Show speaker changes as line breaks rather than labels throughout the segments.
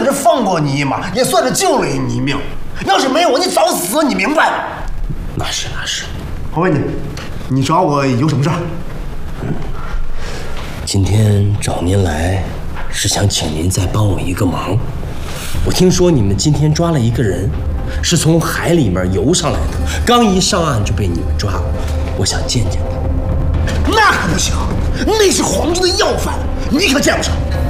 是放过你一马，也算是救了你一命。要是没有我，你早死，你明白吗？
那是。
我问你，你找我有什么事儿？
今天找您来，是想请您再帮我一个忙。我听说你们今天抓了一个人，是从海里面游上来的，刚一上岸就被你们抓了。我想见见他。
那可不行，那是皇军的要犯，你可见不上。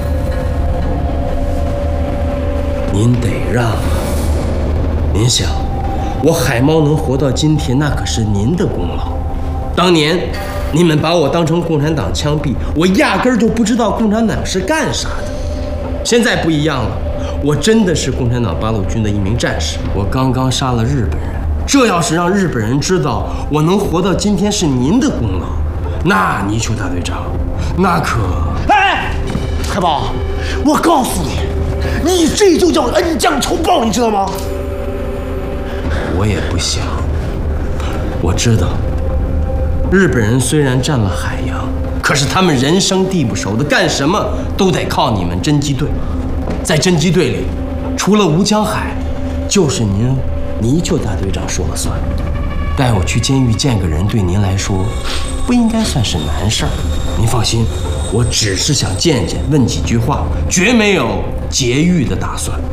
您得让啊！您想，我海猫能活到今天，那可是您的功劳。当年你们把我当成共产党枪毙，我压根儿就不知道共产党是干啥的。现在不一样了，我真的是共产党八路军的一名战士。我刚刚杀了日本人，这要是让日本人知道我能活到今天是您的功劳，那泥鳅大队长，那可……
哎，海豹，我告诉你，你这就叫恩将仇报，你知道吗？
我也不想。我知道，日本人虽然占了海洋，可是他们人生地不熟的，干什么都得靠你们侦缉队。在侦缉队里，除了吴江海，就是您泥鳅大队长说了算。带我去监狱见个人，对您来说不应该算是难事儿。您放心，我只是想见见，问几句话，绝没有劫狱的打算。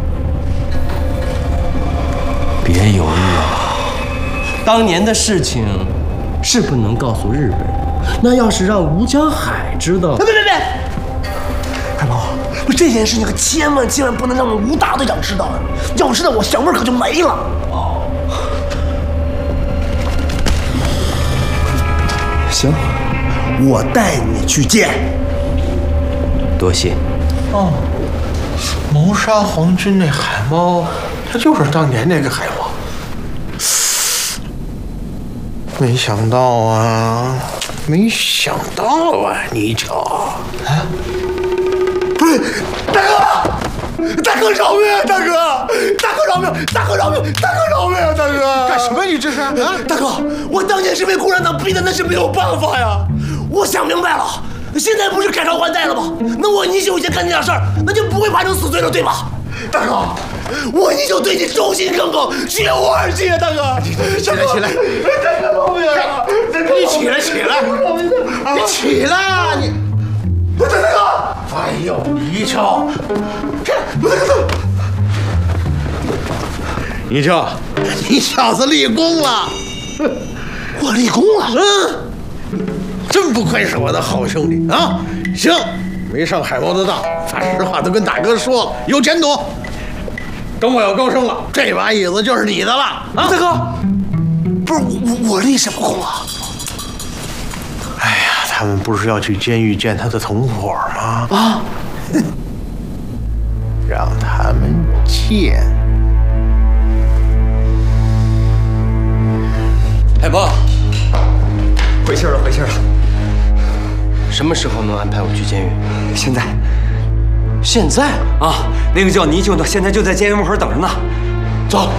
别犹豫啊！当年的事情是不能告诉日本人，那要是让吴江海知道……
别！海豹，这件事情可千万不能让吴大队长知道啊！要知道，我小妹可就没了。
哦，行，
我带你去见。
多谢。
哦，谋杀皇军那海猫，它就是当年那个海猫。没想到啊，泥鳅！
哎，不是，大哥饶命啊！大哥饶命！大哥饶命啊！大哥，
干什么？你这是啊？
大哥，我当年是被共产党逼的，那是没有办法呀。我想明白了，现在不是改朝换代了吗？那我泥鳅以前干那点事儿，那就不会判成死罪了，对吧？大哥，我泥鳅对你忠心耿耿，绝无二心啊！大哥，
起来！
大哥饶命啊！
你起来！你起来！你，
大哥！
哎呦，泥鳅！泥鳅，你小子立功了！
我立功了？
真不愧是我的好兄弟啊！行，没上海猫的当，把实话都跟大哥说了，有前途。等我要高升了，这把椅子就是你的了啊！
大哥，不是我立什么功啊？
哎呀，他们不是要去监狱见他的同伙吗？
啊！
让他们见。
海豹，
回信了。
什么时候能安排我去监狱？
现在
现在
啊，那个叫泥鳅的现在就在监狱门口等着呢。
走。